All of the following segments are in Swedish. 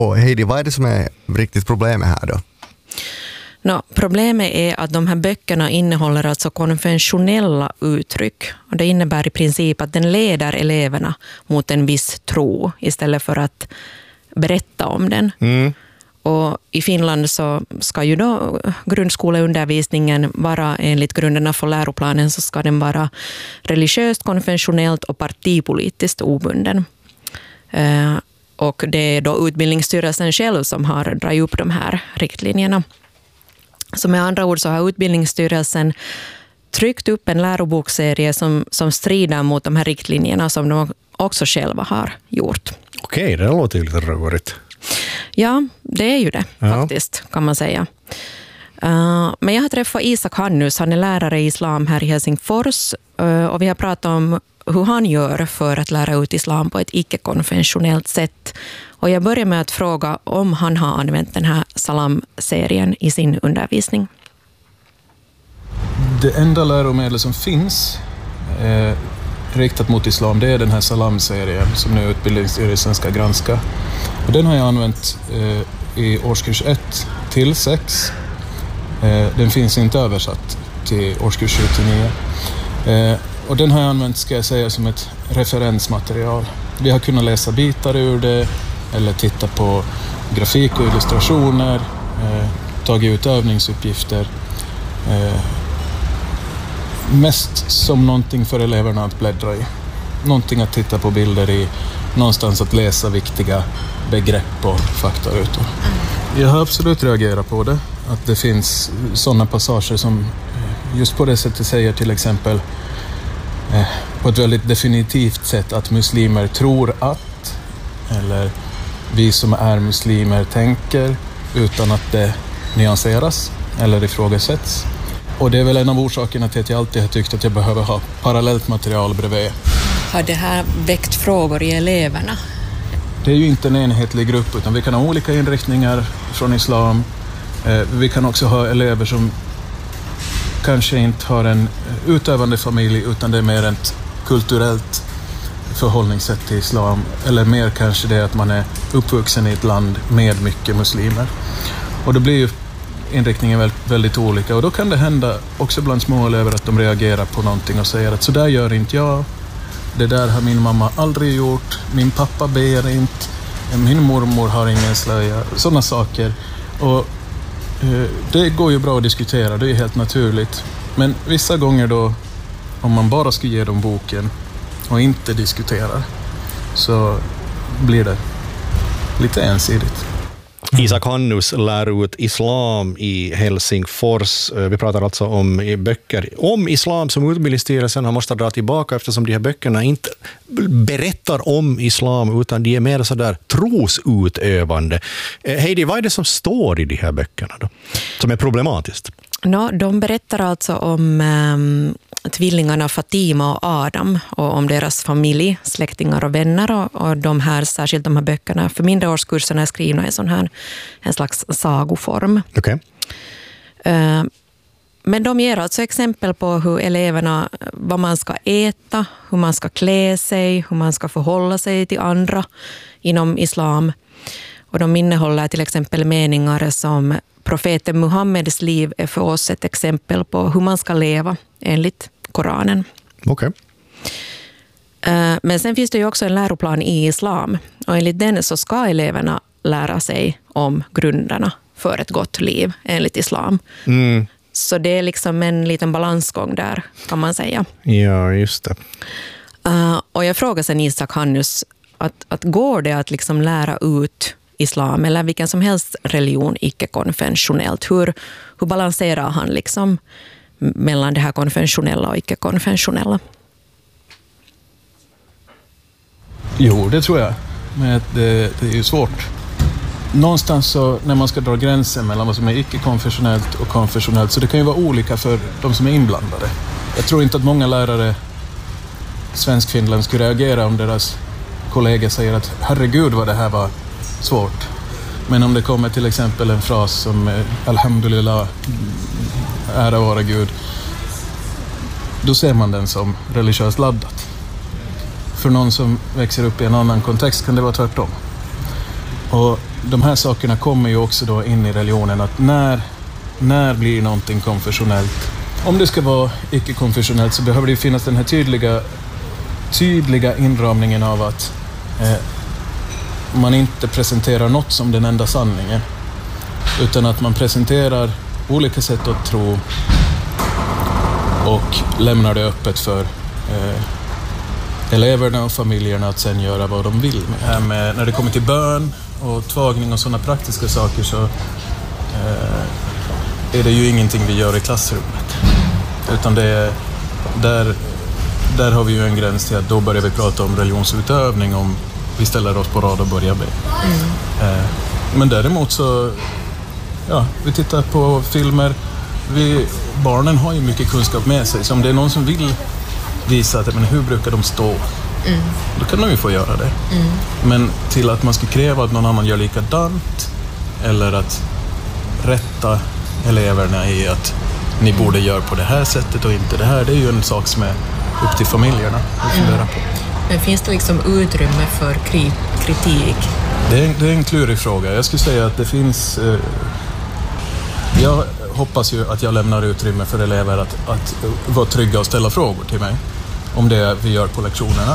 Och Heidi, vad är det som är riktigt problemet här då? Problemet är att de här böckerna innehåller alltså konventionella uttryck. Och det innebär i princip att den leder eleverna mot en viss tro istället för att berätta om den. Och i Finland så ska ju då grundskoleundervisningen vara, enligt grunderna för läroplanen, så ska den vara religiöst, konventionellt och partipolitiskt obunden. Och det är då utbildningsstyrelsen själv som har dragit upp de här riktlinjerna. Så med andra ord så har utbildningsstyrelsen tryckt upp en läroboksserie som strider mot de här riktlinjerna som de också själva har gjort. Okej, det låter ju lite rörigt. Ja, det är ju det faktiskt, kan man säga. Men jag har träffat Isak Hannus, han är lärare i islam här i Helsingfors, och vi har pratat om hur han gör för att lära ut islam på ett icke-konventionellt sätt. Och jag börjar med att fråga om han har använt den här salam-serien i sin undervisning. Det enda läromedel som finns riktat mot islam, det är den här salam-serien som nu utbildningsstyrelsen ska granska. Och den har jag använt i årskurs 1 till 6. Den finns inte översatt till årskurs 7 till 9. Och den har jag använt, ska jag säga, som ett referensmaterial. Vi har kunnat läsa bitar ur det eller titta på grafik och illustrationer, tagit ut övningsuppgifter. Mest som någonting för eleverna att bläddra i. Någonting att titta på bilder i, någonstans att läsa viktiga begrepp och fakta ut. Jag har absolut reagerat på det. Att det finns sådana passager som just på det sättet säger till exempel på ett väldigt definitivt sätt att muslimer tror att, eller vi som är muslimer tänker, utan att det nyanseras eller ifrågasätts. Och det är väl en av orsakerna till att jag alltid har tyckt att jag behöver ha parallellt material bredvid. Har det här väckt frågor i eleverna? Det är ju inte en enhetlig grupp, utan vi kan ha olika inriktningar från islam. Vi kan också ha elever som kanske inte har en utövande familj, utan det är mer ett kulturellt förhållningssätt till islam. Eller mer kanske det att man är uppvuxen i ett land med mycket muslimer. Och då blir ju inriktningen väldigt olika. Och då kan det hända också bland små elever att de reagerar på någonting och säger att så där gör inte jag. Det där har min mamma aldrig gjort. Min pappa ber inte. Min mormor har ingen slöja. Sådana saker. Och det går ju bra att diskutera. Det är helt naturligt. Men vissa gånger då, om man bara ska ge dem boken och inte diskuterar, så blir det lite ensidigt. Isak Hannus lär ut islam i Helsingfors. Vi pratar alltså om böcker om islam som utbildningsstyrelsen har måste dra tillbaka, eftersom de här böckerna inte berättar om islam utan de är mer så där trosutövande. Heidi, vad är det som står i de här böckerna då, som är problematiskt? De berättar alltså om tvillingarna Fatima och Adam och om deras familj, släktingar och vänner, och de här, särskilt de här böckerna för mindre årskurserna är skrivna i en slags sagoform. Okay. Men de ger alltså exempel på hur eleverna, vad man ska äta, hur man ska klä sig, hur man ska förhålla sig till andra inom islam. Och de innehåller till exempel meningar som: profeten Muhammeds liv är för oss ett exempel på hur man ska leva enligt Koranen. Okay. Men sen finns det ju också en läroplan i islam, och enligt den så ska eleverna lära sig om grunderna för ett gott liv enligt islam. Så det är liksom en liten balansgång där, kan man säga. Ja, just det. Och jag frågar sen Isak Hannus att går det att liksom lära ut islam eller vilken som helst religion icke-konventionellt? Hur balanserar han liksom mellan det här konventionella och icke-konventionella? Jo, det tror jag. Men det är ju svårt. Någonstans så, när man ska dra gränsen mellan vad som är icke-konfessionellt och konfessionellt, så det kan ju vara olika för de som är inblandade. Jag tror inte att många lärare svensk-finland skulle reagera om deras kollegor säger att herregud vad det här var svårt. Men om det kommer till exempel en fras som alhamdulillah, ära vara Gud, då ser man den som religiöst laddat. För någon som växer upp i en annan kontext kan det vara tvärtom. Och de här sakerna kommer ju också då in i religionen, att när blir någonting konfessionellt? Om det ska vara icke-konfessionellt så behöver det finnas den här tydliga inramningen av att man inte presenterar något som den enda sanningen, utan att man presenterar olika sätt att tro och lämnar det öppet för eleverna och familjerna att sen göra vad de vill. När det kommer till bön och tvagning och sådana praktiska saker så är det ju ingenting vi gör i klassrummet. Utan det är, där har vi ju en gräns till att då börjar vi prata om religionsutövning, om vi ställer oss på rad och börjar be. Men däremot så, ja, vi tittar på filmer. Barnen har ju mycket kunskap med sig, så om det är någon som vill visa att, men hur brukar de stå? Då kan de ju få göra det. Men till att man ska kräva att någon annan gör likadant eller att rätta eleverna i att ni borde göra på det här sättet och inte det här, det är ju en sak som är upp till familjerna att fundera på. Men finns det liksom utrymme för kritik? Det är en klurig fråga. Jag skulle säga att det finns... jag hoppas ju att jag lämnar utrymme för elever att vara trygga och ställa frågor till mig om det vi gör på lektionerna.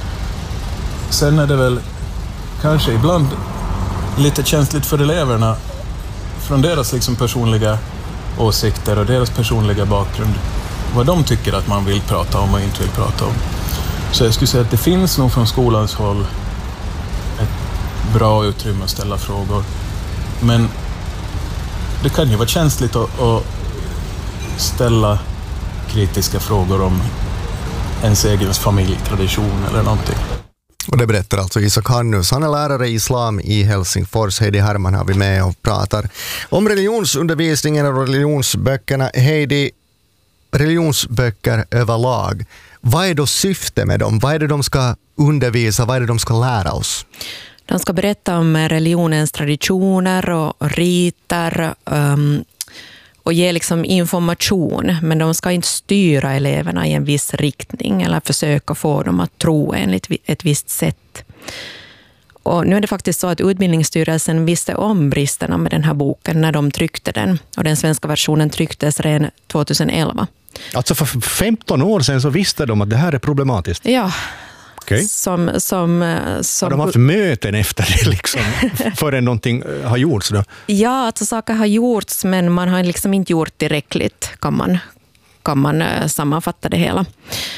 Sen är det väl kanske ibland lite känsligt för eleverna från deras liksom personliga åsikter och deras personliga bakgrund, vad de tycker att man vill prata om och inte vill prata om. Så jag skulle säga att det finns nog från skolans håll ett bra utrymme att ställa frågor. Men det kan ju vara känsligt att ställa kritiska frågor om ens egen familjetradition eller någonting. Och det berättar alltså Isak Hannus. Han är lärare i islam i Helsingfors. Heidi Herman har vi med och pratar om religionsundervisningen och religionsböckerna. Heidi, religionsböcker överlag. Vad är då syftet med dem? Vad är det de ska undervisa? Vad är det de ska lära oss? De ska berätta om religionens traditioner och riter och ge liksom information, men de ska inte styra eleverna i en viss riktning eller försöka få dem att tro enligt ett visst sätt. Och nu är det faktiskt så att Utbildningsstyrelsen visste om bristerna med den här boken när de tryckte den, och den svenska versionen trycktes redan 2011. Alltså för 15 år sedan så visste de att det här är problematiskt? Ja. Okay. Har de haft möten efter det liksom, förrän någonting har gjorts då? Ja, alltså saker har gjorts, men man har liksom inte gjort tillräckligt, kan man sammanfatta det hela.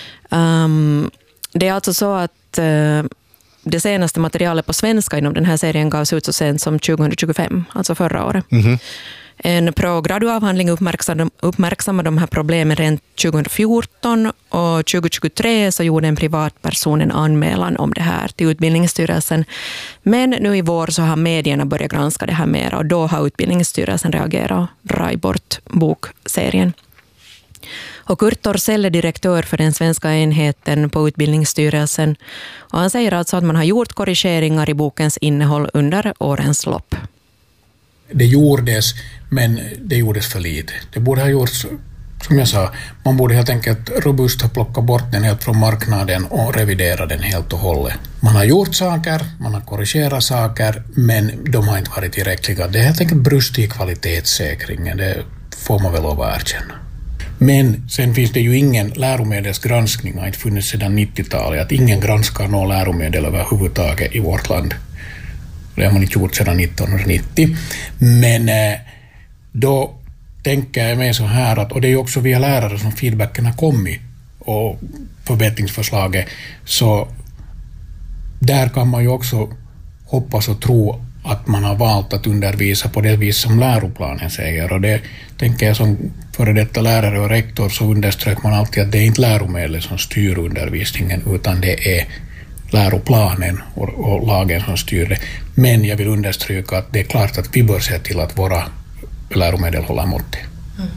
Det är alltså så att det senaste materialet på svenska inom den här serien gavs ut så sent som 2025, alltså förra året. Mm-hmm. En pro-graduavhandling uppmärksammade de här problemen rent 2014, och 2023 så gjorde en privatperson en anmälan om det här till Utbildningsstyrelsen. Men nu i vår så har medierna börjat granska det här mer, och då har Utbildningsstyrelsen reagerat och dragit bort bokserien. Och Kurt Torssell är direktör för den svenska enheten på Utbildningsstyrelsen, och han säger alltså att man har gjort korrigeringar i bokens innehåll under årens lopp. Det gjordes, men det gjordes för lite. Det borde ha gjorts, som jag sa, man borde helt enkelt robust ha plockat bort den helt från marknaden och revidera den helt och hållet. Man har gjort saker, man har korrigerat saker, men de har inte varit tillräckliga. Det är helt enkelt brust i kvalitetssäkringen, det får man väl lov att erkänna. Men sen finns det ju ingen läromedelsgranskning, har inte funnits sedan 90-talet, att ingen granskar några läromedel överhuvudtaget i vårt land. Det har man inte gjort sedan 1990. Men då tänker jag mig så här att, och det är ju också via lärare som feedbacken har kommit och förbättringsförslaget, så där kan man ju också hoppas och tro att man har valt att undervisa på det vis som läroplanen säger. Och det tänker jag, som före detta lärare och rektor så underströk man alltid att det är inte läromedel som styr undervisningen, utan det är läroplanen och lagen som styr det. Men jag vill understryka att det är klart att vi bör se till att våra läromedel håller måttet. Mm.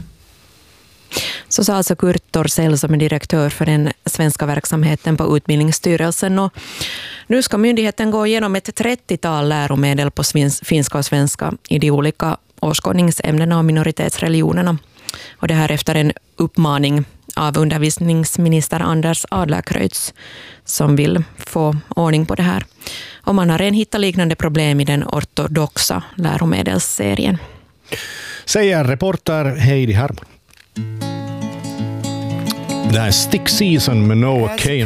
Så sa alltså Kurt Torssell som är direktör för den svenska verksamheten på Utbildningsstyrelsen. Och nu ska myndigheten gå igenom ett 30-tal läromedel på finska och svenska i de olika åskådningsämnena och minoritetsreligionerna. Och det här efter en uppmaning av undervisningsminister Anders Adlercreutz som vill få ordning på det här. Och man har redan hittat liknande problem i den ortodoxa läromedelsserien. Säger reporter Heidi Harman. Det här är Stick Season med Noah Kahan.